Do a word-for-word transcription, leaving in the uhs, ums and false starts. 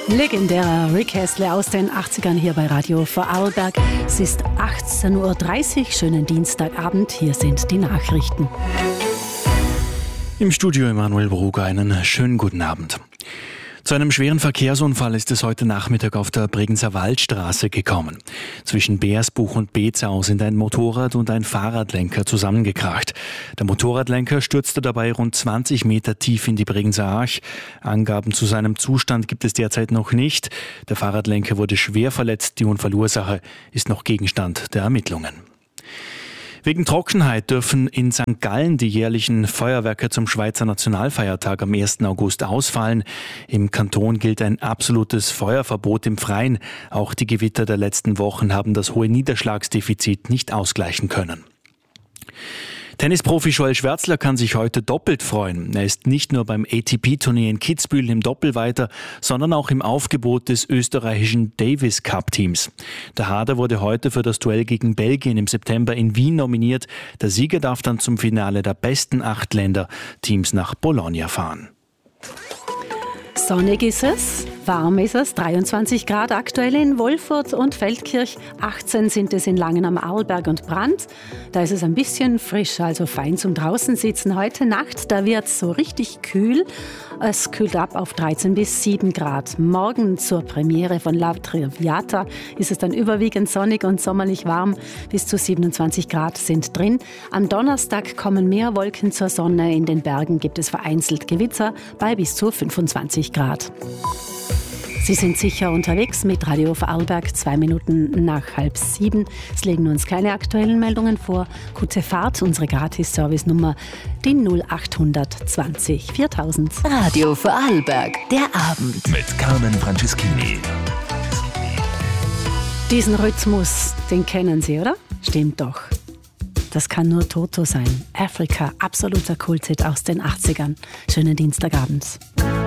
Legendärer Rick Astley aus den achtzigern hier bei Radio Vorarlberg. Es ist achtzehn Uhr dreißig, schönen Dienstagabend, hier sind die Nachrichten. Im Studio Emanuel Bruger, einen schönen guten Abend. Zu einem schweren Verkehrsunfall ist es heute Nachmittag auf der Bregenzer Waldstraße gekommen. Zwischen Beersbuch und Bezau sind ein Motorrad und ein Fahrradlenker zusammengekracht. Der Motorradlenker stürzte dabei rund zwanzig Meter tief in die Bregenzer Arch. Angaben zu seinem Zustand gibt es derzeit noch nicht. Der Fahrradlenker wurde schwer verletzt. Die Unfallursache ist noch Gegenstand der Ermittlungen. Wegen Trockenheit dürfen in Sankt Gallen die jährlichen Feuerwerke zum Schweizer Nationalfeiertag am ersten August ausfallen. Im Kanton gilt ein absolutes Feuerverbot im Freien. Auch die Gewitter der letzten Wochen haben das hohe Niederschlagsdefizit nicht ausgleichen können. Tennisprofi Joel Schwärzler kann sich heute doppelt freuen. Er ist nicht nur beim A T P-Turnier in Kitzbühel im Doppelweiter, sondern auch im Aufgebot des österreichischen Davis Cup-Teams. Der Harder wurde heute für das Duell gegen Belgien im September in Wien nominiert. Der Sieger darf dann zum Finale der besten acht Länder-Teams nach Bologna fahren. Sonnig ist es, warm ist es, dreiundzwanzig Grad aktuell in Wolfurt und Feldkirch, achtzehn sind es in Langen am Arlberg und Brand. Da ist es ein bisschen frisch, also fein zum draußen sitzen. Heute Nacht, da wird es so richtig kühl. Es kühlt ab auf dreizehn bis sieben Grad. Morgen zur Premiere von La Traviata ist es dann überwiegend sonnig und sommerlich warm. Bis zu siebenundzwanzig Grad sind drin. Am Donnerstag kommen mehr Wolken zur Sonne. In den Bergen gibt es vereinzelt Gewitter bei bis zu fünfundzwanzig Grad. Sie sind sicher unterwegs mit Radio Vorarlberg, zwei Minuten nach halb sieben. Es legen uns keine aktuellen Meldungen vor. Gute Fahrt, unsere Gratis-Service-Nummer, die null acht zwanzig viertausend. Radio Vorarlberg, der Abend. Mit Carmen Franceschini. Diesen Rhythmus, den kennen Sie, oder? Stimmt doch. Das kann nur Toto sein. Afrika, absoluter Kulthit aus den achtzigern. Schönen Dienstagabend.